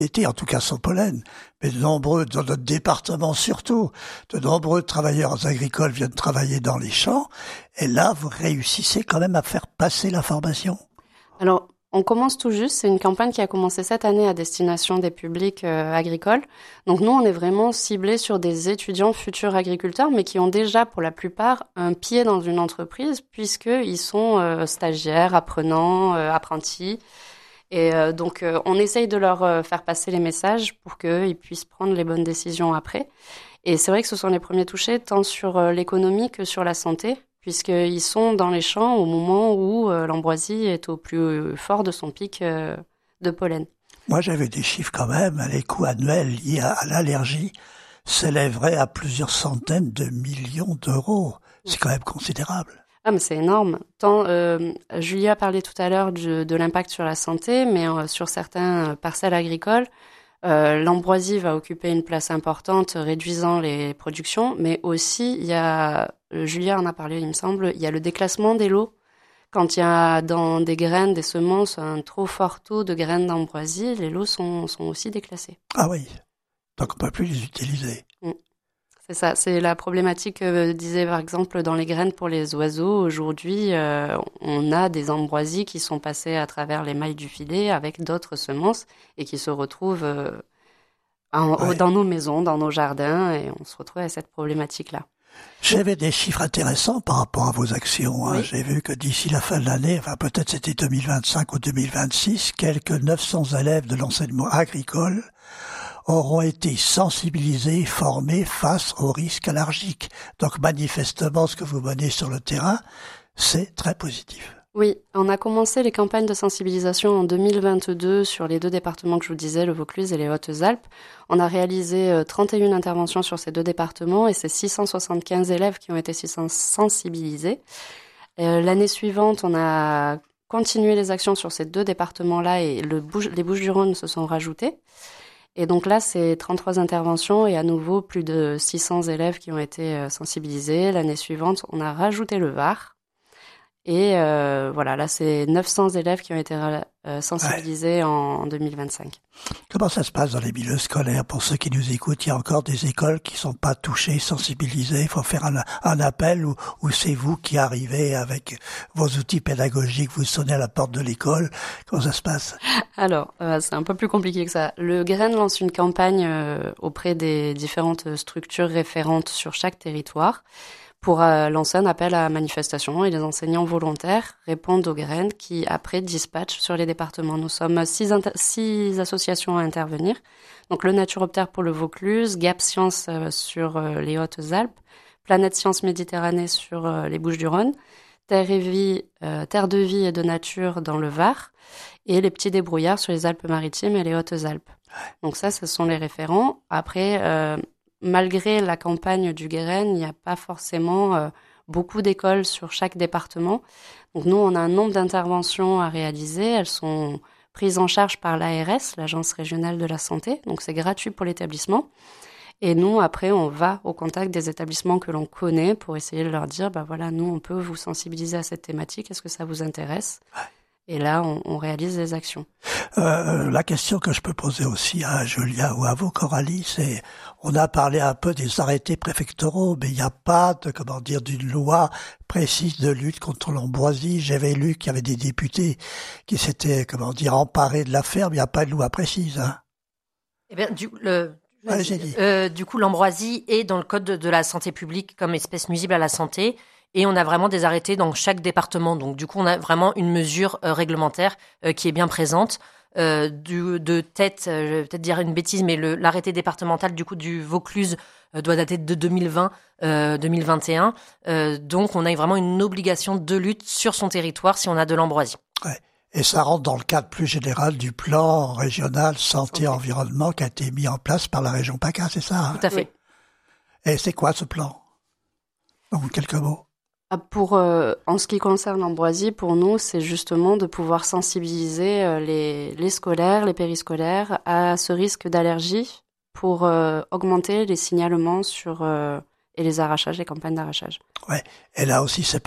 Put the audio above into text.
été, en tout cas sans pollen, mais de nombreux, dans notre département surtout, de nombreux travailleurs agricoles viennent travailler dans les champs, et là, vous réussissez quand même à faire passer l'information. Alors, on commence tout juste. C'est une campagne qui a commencé cette année à destination des publics agricoles. Donc nous, on est vraiment ciblés sur des étudiants futurs agriculteurs, mais qui ont déjà, pour la plupart, un pied dans une entreprise, puisqu'ils sont stagiaires, apprenants, apprentis. Et donc, on essaye de leur faire passer les messages pour qu'ils puissent prendre les bonnes décisions après. Et c'est vrai que ce sont les premiers touchés, tant sur l'économie que sur la santé, puisqu'ils sont dans les champs au moment où l'ambroisie est au plus fort de son pic de pollen. Moi, j'avais des chiffres quand même, les coûts annuels liés à l'allergie s'élèveraient à plusieurs centaines de millions d'euros. C'est quand même considérable. Ah, mais c'est énorme. Tant, Julia parlait tout à l'heure de l'impact sur la santé, mais sur certains parcelles agricoles, l'ambroisie va occuper une place importante, réduisant les productions, mais aussi, il y a, Julia en a parlé, il me semble, il y a le déclassement des lots. Quand il y a dans des graines, des semences, un trop fort taux de graines d'ambroisie, les lots sont aussi déclassés. Ah oui, donc on ne peut plus les utiliser. Mm. C'est ça, c'est la problématique que disait par exemple dans les graines pour les oiseaux. Aujourd'hui, on a des ambroisies qui sont passées à travers les mailles du filet avec d'autres semences et qui se retrouvent dans nos maisons, dans nos jardins, et on se retrouve avec cette problématique-là. J'avais des chiffres intéressants par rapport à vos actions. Hein. Oui. J'ai vu que d'ici la fin de l'année, enfin peut-être c'était 2025 ou 2026, quelques 900 élèves de l'enseignement agricole auront été sensibilisés, formés face aux risques allergiques. Donc manifestement, ce que vous menez sur le terrain, c'est très positif. Oui, on a commencé les campagnes de sensibilisation en 2022 sur les 2 départements que je vous disais, le Vaucluse et les Hautes-Alpes. On a réalisé 31 interventions sur ces 2 départements et c'est 675 élèves qui ont été sensibilisés. L'année suivante, on a continué les actions sur ces 2 départements-là et les Bouches-du-Rhône se sont rajoutées. Et donc là, c'est 33 interventions et à nouveau plus de 600 élèves qui ont été sensibilisés. L'année suivante, on a rajouté le Var. Et voilà, là, c'est 900 élèves qui ont été sensibilisés en 2025. Comment ça se passe dans les milieux scolaires? Pour ceux qui nous écoutent, il y a encore des écoles qui sont pas touchées, sensibilisées. Il faut faire un appel ou c'est vous qui arrivez avec vos outils pédagogiques, vous sonnez à la porte de l'école. Comment ça se passe? Alors, c'est un peu plus compliqué que ça. Le Graine lance une campagne auprès des différentes structures référentes sur chaque territoire pour lancer un appel à manifestation et les enseignants volontaires répondent aux graines qui, après, dispatchent sur les départements. Nous sommes 6 associations à intervenir. Donc, le Naturoptère pour le Vaucluse, Gap Science sur les Hautes-Alpes, Planète Science Méditerranée sur les Bouches-du-Rhône, Terre de Vie et de Nature dans le Var et les Petits Débrouillards sur les Alpes-Maritimes et les Hautes-Alpes. Donc ça, ce sont les référents. Après... malgré la campagne du Graine, il n'y a pas forcément beaucoup d'écoles sur chaque département. Donc nous, on a un nombre d'interventions à réaliser. Elles sont prises en charge par l'ARS, l'Agence régionale de la santé. Donc c'est gratuit pour l'établissement. Et nous, après, on va au contact des établissements que l'on connaît pour essayer de leur dire, voilà, nous, on peut vous sensibiliser à cette thématique. Est-ce que ça vous intéresse ? Et là, on réalise des actions. La question que je peux poser aussi à Julia ou à vous, Coralie, c'est, on a parlé un peu des arrêtés préfectoraux, mais il n'y a pas d'une loi précise de lutte contre l'ambroisie. J'avais lu qu'il y avait des députés qui s'étaient, emparés de l'affaire, mais il n'y a pas de loi précise, hein. Eh bien, du coup, l'ambroisie est dans le code de la santé publique comme espèce nuisible à la santé. Et on a vraiment des arrêtés dans chaque département. Donc, du coup, on a vraiment une mesure réglementaire qui est bien présente. De tête, je vais peut-être dire une bêtise, mais l'arrêté départemental du coup du Vaucluse doit dater de 2020-2021. Donc, on a vraiment une obligation de lutte sur son territoire si on a de l'ambroisie. Ouais. Et ça rentre dans le cadre plus général du plan régional santé-environnement qui a été mis en place par la région PACA, c'est ça, hein? Tout à fait. Oui. Et c'est quoi ce plan? En quelques mots. En ce qui concerne l'ambroisie, pour nous, c'est justement de pouvoir sensibiliser les scolaires, les périscolaires à ce risque d'allergie pour augmenter les signalements et les arrachages, les campagnes d'arrachage. Ouais. Et là aussi, c'est